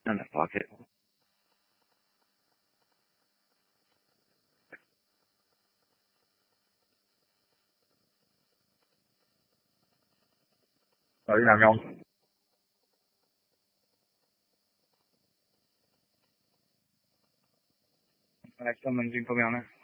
in that pocket. Ở đi làm không? Alexa, mình dừng công việc này.